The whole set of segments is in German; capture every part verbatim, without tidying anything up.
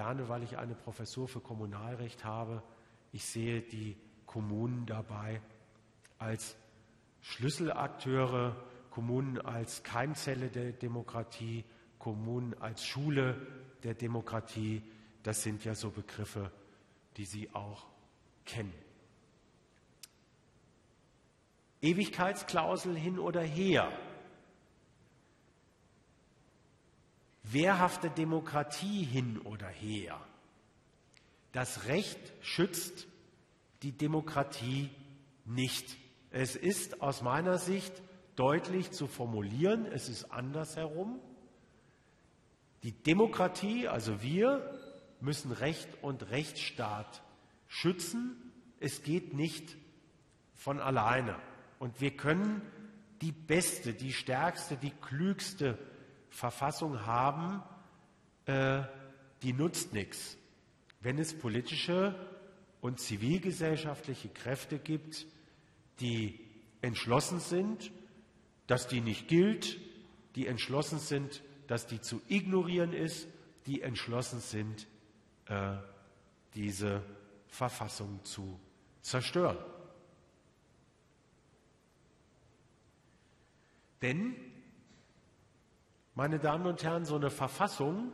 gerne, weil ich eine Professur für Kommunalrecht habe. Ich sehe die Kommunen dabei als Schlüsselakteure, Kommunen als Keimzelle der Demokratie, Kommunen als Schule der Demokratie. Das sind ja so Begriffe, die Sie auch kennen. Ewigkeitsklausel hin oder her. Wehrhafte Demokratie hin oder her. Das Recht schützt die Demokratie nicht. Es ist aus meiner Sicht deutlich zu formulieren, es ist andersherum. Die Demokratie, also wir, müssen Recht und Rechtsstaat schützen. Es geht nicht von alleine. Und wir können die beste, die stärkste, die klügste Verfassung haben, äh, die nutzt nichts. Wenn es politische und zivilgesellschaftliche Kräfte gibt, die entschlossen sind, dass die nicht gilt, die entschlossen sind, dass die zu ignorieren ist, die entschlossen sind, äh, diese Verfassung zu zerstören. Denn, meine Damen und Herren, so eine Verfassung,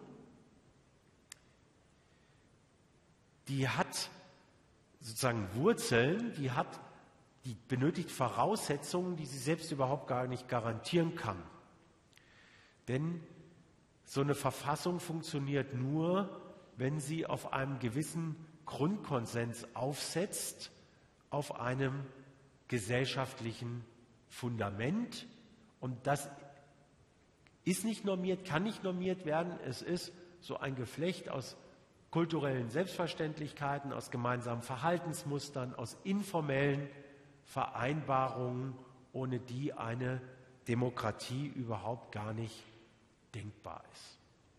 die hat sozusagen Wurzeln, die hat, die benötigt Voraussetzungen, die sie selbst überhaupt gar nicht garantieren kann. Denn so eine Verfassung funktioniert nur, wenn sie auf einem gewissen Grundkonsens aufsetzt, auf einem gesellschaftlichen Fundament. Und das ist nicht normiert, kann nicht normiert werden. Es ist so ein Geflecht aus kulturellen Selbstverständlichkeiten, aus gemeinsamen Verhaltensmustern, aus informellen Vereinbarungen, ohne die eine Demokratie überhaupt gar nicht denkbar ist.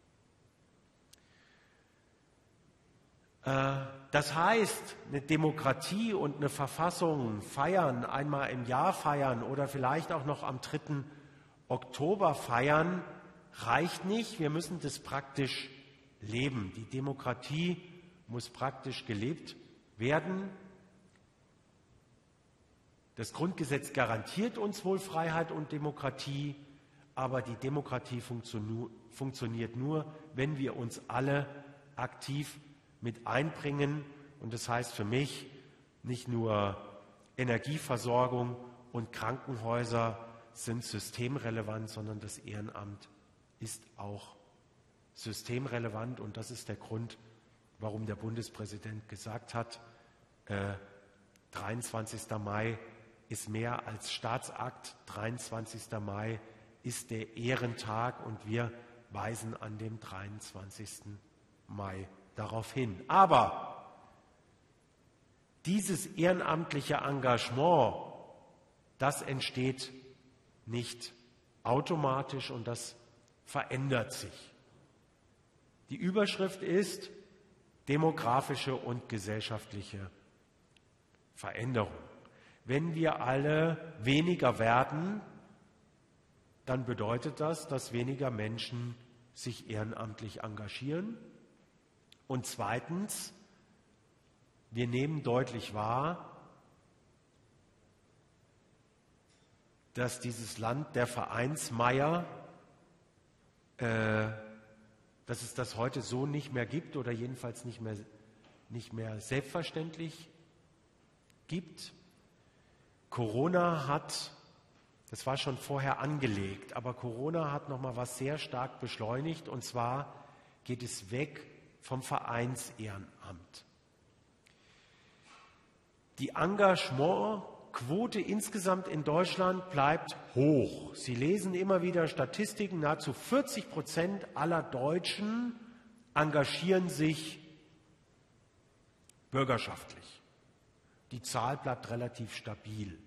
Das heißt, eine Demokratie und eine Verfassung feiern, einmal im Jahr feiern oder vielleicht auch noch am dritten Oktober feiern, reicht nicht. Wir müssen das praktisch leben. Die Demokratie muss praktisch gelebt werden. Das Grundgesetz garantiert uns wohl Freiheit und Demokratie, aber die Demokratie funktioniert nur, wenn wir uns alle aktiv mit einbringen. Und das heißt für mich nicht nur Energieversorgung und Krankenhäuser sind systemrelevant, sondern das Ehrenamt ist auch systemrelevant. Und das ist der Grund, warum der Bundespräsident gesagt hat, äh, dreiundzwanzigster Mai ist mehr als Staatsakt, dreiundzwanzigster Mai ist der Ehrentag und wir weisen an dem dreiundzwanzigsten Mai darauf hin. Aber dieses ehrenamtliche Engagement, das entsteht nicht automatisch und das verändert sich. Die Überschrift ist demografische und gesellschaftliche Veränderung. Wenn wir alle weniger werden, dann bedeutet das, dass weniger Menschen sich ehrenamtlich engagieren. Und zweitens, wir nehmen deutlich wahr, dass dieses Land der Vereinsmeier, äh, dass es das heute so nicht mehr gibt oder jedenfalls nicht mehr, nicht mehr selbstverständlich gibt. Corona hat, das war schon vorher angelegt, aber Corona hat nochmal was sehr stark beschleunigt, und zwar geht es weg vom Vereinsehrenamt. Die Engagementquote insgesamt in Deutschland bleibt hoch. Sie lesen immer wieder Statistiken, nahezu vierzig Prozent aller Deutschen engagieren sich bürgerschaftlich. Die Zahl bleibt relativ stabil.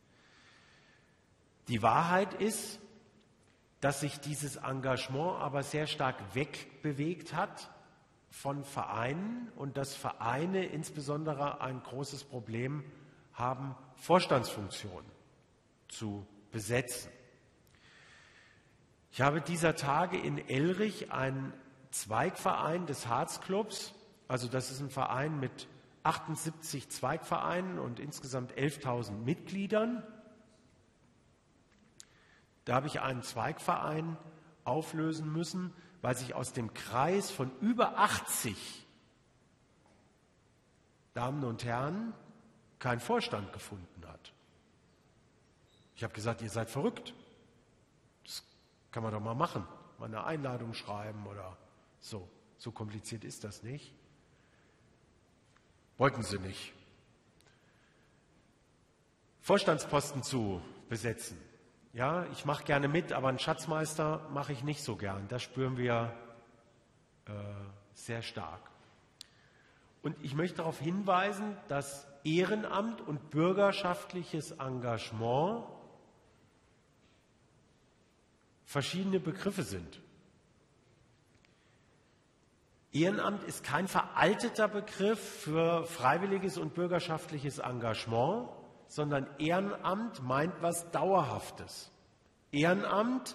Die Wahrheit ist, dass sich dieses Engagement aber sehr stark wegbewegt hat von Vereinen und dass Vereine insbesondere ein großes Problem haben, Vorstandsfunktionen zu besetzen. Ich habe dieser Tage in Elrich ein Zweigverein des Harzclubs. Also das ist ein Verein mit achtundsiebzig Zweigvereinen und insgesamt elftausend Mitgliedern. Da habe ich einen Zweigverein auflösen müssen, weil sich aus dem Kreis von über achtzig Damen und Herren kein Vorstand gefunden hat. Ich habe gesagt, ihr seid verrückt. Das kann man doch mal machen. Mal eine Einladung schreiben oder so. So kompliziert ist das nicht. Wollten sie nicht. Vorstandsposten zu besetzen. Ja, ich mache gerne mit, aber einen Schatzmeister mache ich nicht so gern. Das spüren wir äh, sehr stark. Und ich möchte darauf hinweisen, dass Ehrenamt und bürgerschaftliches Engagement verschiedene Begriffe sind. Ehrenamt ist kein veralteter Begriff für freiwilliges und bürgerschaftliches Engagement, sondern Ehrenamt meint was Dauerhaftes. Ehrenamt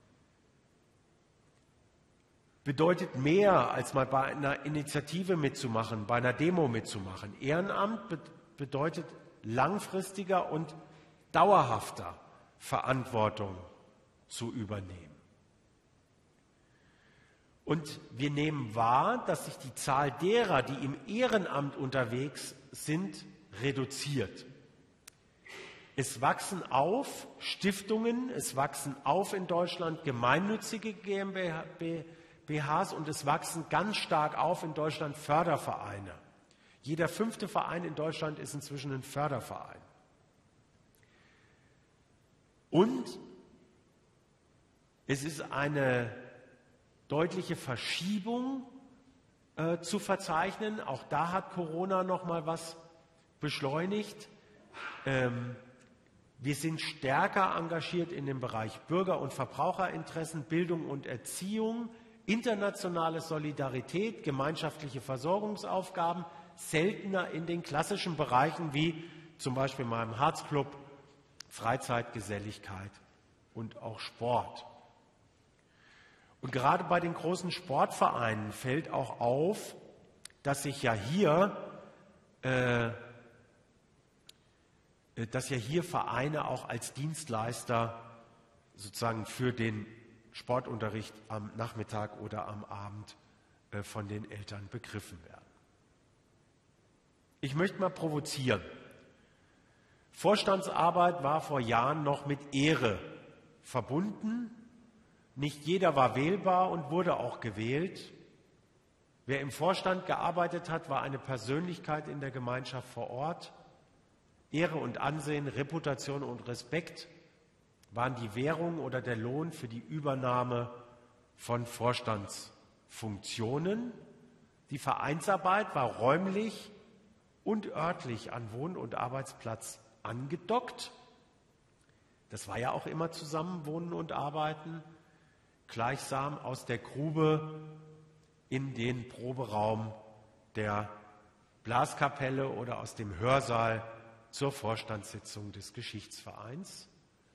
bedeutet mehr, als mal bei einer Initiative mitzumachen, bei einer Demo mitzumachen. Ehrenamt be- bedeutet langfristiger und dauerhafter Verantwortung zu übernehmen. Und wir nehmen wahr, dass sich die Zahl derer, die im Ehrenamt unterwegs sind, reduziert. Es wachsen auf Stiftungen, es wachsen auf in Deutschland gemeinnützige GmbHs und es wachsen ganz stark auf in Deutschland Fördervereine. Jeder fünfte Verein in Deutschland ist inzwischen ein Förderverein. Und es ist eine deutliche Verschiebung äh, zu verzeichnen. Auch da hat Corona noch mal was beschleunigt. Ähm, Wir sind stärker engagiert in dem Bereich Bürger- und Verbraucherinteressen, Bildung und Erziehung, internationale Solidarität, gemeinschaftliche Versorgungsaufgaben, seltener in den klassischen Bereichen wie zum Beispiel in meinem Harzclub, Freizeitgeselligkeit und auch Sport. Und gerade bei den großen Sportvereinen fällt auch auf, dass sich ja hier äh, dass ja hier Vereine auch als Dienstleister sozusagen für den Sportunterricht am Nachmittag oder am Abend von den Eltern begriffen werden. Ich möchte mal provozieren. Vorstandsarbeit war vor Jahren noch mit Ehre verbunden. Nicht jeder war wählbar und wurde auch gewählt. Wer im Vorstand gearbeitet hat, war eine Persönlichkeit in der Gemeinschaft vor Ort. Ehre und Ansehen, Reputation und Respekt waren die Währung oder der Lohn für die Übernahme von Vorstandsfunktionen. Die Vereinsarbeit war räumlich und örtlich an Wohn- und Arbeitsplatz angedockt. Das war ja auch immer zusammen, Wohnen und Arbeiten, gleichsam aus der Grube in den Proberaum der Blaskapelle oder aus dem Hörsaal zur Vorstandssitzung des Geschichtsvereins.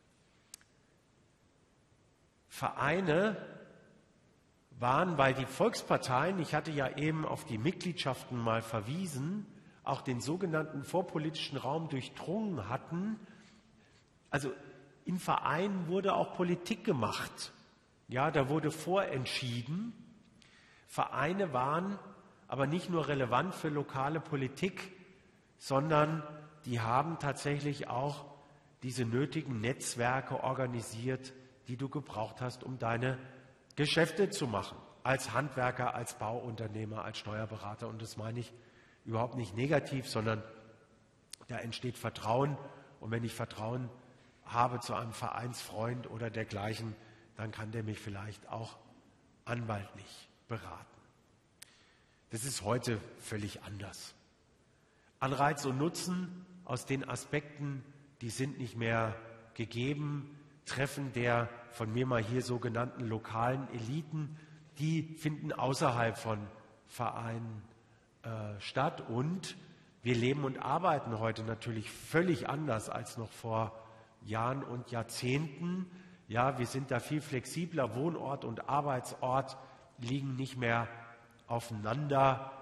Vereine waren, weil die Volksparteien, ich hatte ja eben auf die Mitgliedschaften mal verwiesen, auch den sogenannten vorpolitischen Raum durchdrungen hatten. Also in Vereinen wurde auch Politik gemacht. Ja, da wurde vorentschieden. Vereine waren aber nicht nur relevant für lokale Politik, sondern die haben tatsächlich auch diese nötigen Netzwerke organisiert, die du gebraucht hast, um deine Geschäfte zu machen. Als Handwerker, als Bauunternehmer, als Steuerberater. Und das meine ich überhaupt nicht negativ, sondern da entsteht Vertrauen. Und wenn ich Vertrauen habe zu einem Vereinsfreund oder dergleichen, dann kann der mich vielleicht auch anwaltlich beraten. Das ist heute völlig anders. Anreiz und Nutzen aus den Aspekten, die sind nicht mehr gegeben. Treffen der von mir mal hier sogenannten lokalen Eliten, die finden außerhalb von Vereinen äh, statt. Und wir leben und arbeiten heute natürlich völlig anders als noch vor Jahren und Jahrzehnten. Ja, wir sind da viel flexibler. Wohnort und Arbeitsort liegen nicht mehr aufeinander